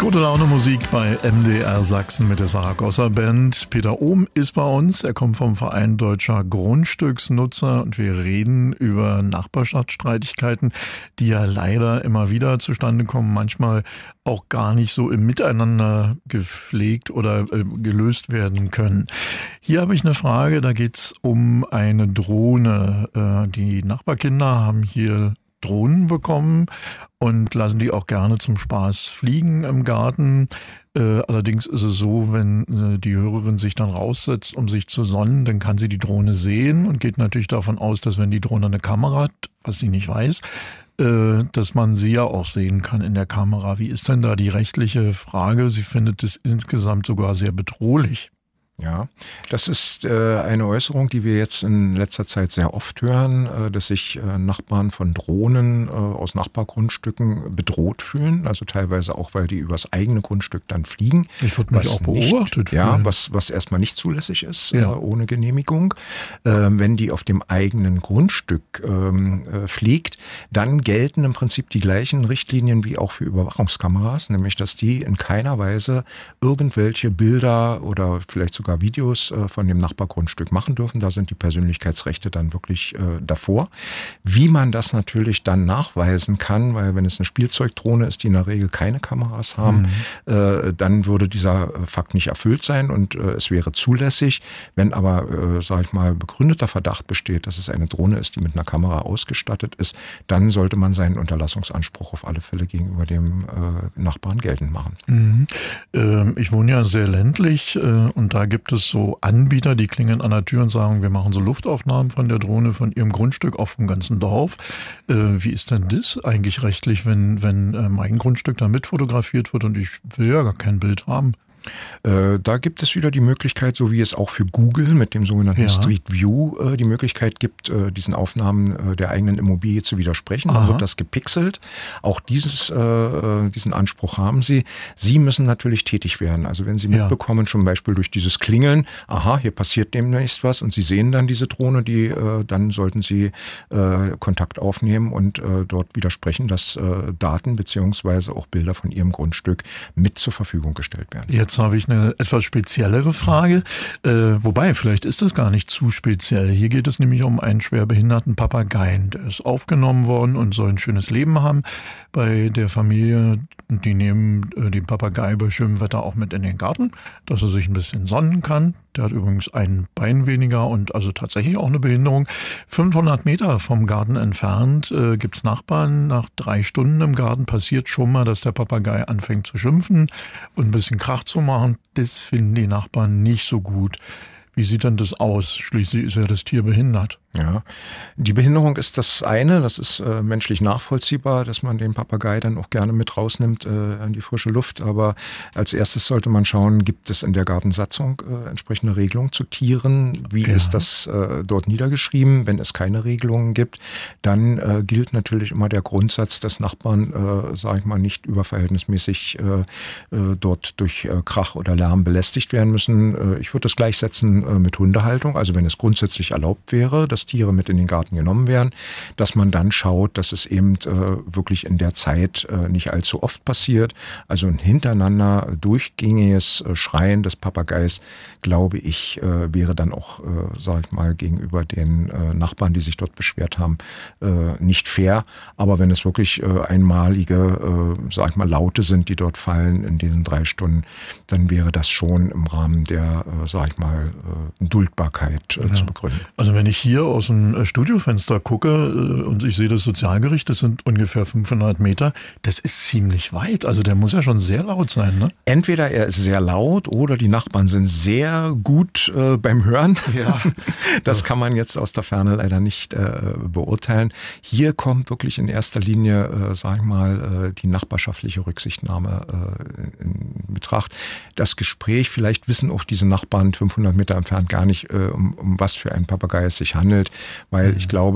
Gute Laune Musik bei MDR Sachsen mit der Saragossa Band. Peter Ohm ist bei uns. Er kommt vom Verein Deutscher Grundstücksnutzer und wir reden über Nachbarschaftsstreitigkeiten, die ja leider immer wieder zustande kommen, manchmal auch gar nicht so im Miteinander gepflegt oder gelöst werden können. Hier habe ich eine Frage, da geht es um eine Drohne. Die Nachbarkinder haben hier Drohnen bekommen und lassen die auch gerne zum Spaß fliegen im Garten. Allerdings ist es so, wenn die Hörerin sich dann raussetzt, um sich zu sonnen, dann kann sie die Drohne sehen und geht natürlich davon aus, dass wenn die Drohne eine Kamera hat, was sie nicht weiß, dass man sie ja auch sehen kann in der Kamera. Wie ist denn da die rechtliche Frage? Sie findet es insgesamt sogar sehr bedrohlich. Ja, das ist eine Äußerung, die wir jetzt in letzter Zeit sehr oft hören, dass sich Nachbarn von Drohnen aus Nachbargrundstücken bedroht fühlen, also teilweise auch, weil die übers eigene Grundstück dann fliegen. Ich würde mich auch beobachtet fühlen. Ja, was erstmal nicht zulässig ist, ohne Genehmigung. Wenn die auf dem eigenen Grundstück fliegt, dann gelten im Prinzip die gleichen Richtlinien wie auch für Überwachungskameras, nämlich dass die in keiner Weise irgendwelche Bilder oder vielleicht sogar Videos von dem Nachbargrundstück machen dürfen. Da sind die Persönlichkeitsrechte dann wirklich davor. Wie man das natürlich dann nachweisen kann, weil wenn es eine Spielzeugdrohne ist, die in der Regel keine Kameras haben, dann würde dieser Fakt nicht erfüllt sein und es wäre zulässig. Wenn aber, begründeter Verdacht besteht, dass es eine Drohne ist, die mit einer Kamera ausgestattet ist, dann sollte man seinen Unterlassungsanspruch auf alle Fälle gegenüber dem Nachbarn geltend machen. Ich wohne ja sehr ländlich und da gibt es so Anbieter, die klingeln an der Tür und sagen, wir machen so Luftaufnahmen von der Drohne, von ihrem Grundstück, auch vom ganzen Dorf. Wie ist denn das eigentlich rechtlich, wenn mein Grundstück da mit fotografiert wird und ich will ja gar kein Bild haben? Da gibt es wieder die Möglichkeit, so wie es auch für Google mit dem sogenannten Street View die Möglichkeit gibt, diesen Aufnahmen der eigenen Immobilie zu widersprechen. Dann wird das gepixelt. Auch diesen Anspruch haben Sie. Sie müssen natürlich tätig werden. Also wenn Sie mitbekommen, zum Beispiel durch dieses Klingeln, hier passiert demnächst was und Sie sehen dann diese Drohne, dann sollten Sie Kontakt aufnehmen und dort widersprechen, dass Daten beziehungsweise auch Bilder von Ihrem Grundstück mit zur Verfügung gestellt werden. Jetzt habe ich eine etwas speziellere Frage, wobei vielleicht ist das gar nicht zu speziell. Hier geht es nämlich um einen schwerbehinderten Papageien. Der ist aufgenommen worden und soll ein schönes Leben haben bei der Familie. Die nehmen den Papagei bei schönem Wetter auch mit in den Garten, dass er sich ein bisschen sonnen kann. Der hat übrigens ein Bein weniger und also tatsächlich auch eine Behinderung. 500 Meter vom Garten entfernt gibt es Nachbarn. Nach 3 Stunden im Garten passiert schon mal, dass der Papagei anfängt zu schimpfen und ein bisschen Krach zu machen. Das finden die Nachbarn nicht so gut. Wie sieht denn das aus? Schließlich ist ja das Tier behindert. Ja, die Behinderung ist das eine, das ist menschlich nachvollziehbar, dass man den Papagei dann auch gerne mit rausnimmt an die frische Luft. Aber als erstes sollte man schauen, gibt es in der Gartensatzung entsprechende Regelungen zu Tieren? Wie ist das dort niedergeschrieben? Wenn es keine Regelungen gibt, dann gilt natürlich immer der Grundsatz, dass Nachbarn, nicht überverhältnismäßig dort durch Krach oder Lärm belästigt werden müssen. Ich würde das gleichsetzen mit Hundehaltung, also wenn es grundsätzlich erlaubt wäre, dass Tiere mit in den Garten genommen werden, dass man dann schaut, dass es eben wirklich in der Zeit nicht allzu oft passiert. Also ein hintereinander durchgängiges Schreien des Papageis, glaube ich, wäre dann auch, gegenüber den Nachbarn, die sich dort beschwert haben, nicht fair. Aber wenn es wirklich einmalige, Laute sind, die dort fallen in diesen 3 Stunden, dann wäre das schon im Rahmen der, Duldbarkeit zu begründen. Also wenn ich hier aus dem Studiofenster gucke und ich sehe das Sozialgericht, das sind ungefähr 500 Meter, das ist ziemlich weit. Also der muss ja schon sehr laut sein, ne? Entweder er ist sehr laut oder die Nachbarn sind sehr gut beim Hören. Ja. Das kann man jetzt aus der Ferne leider nicht beurteilen. Hier kommt wirklich in erster Linie, die nachbarschaftliche Rücksichtnahme in Betracht. Das Gespräch, vielleicht wissen auch diese Nachbarn 500 Meter entfernt gar nicht, um was für einen Papagei es sich handelt, weil ich glaube,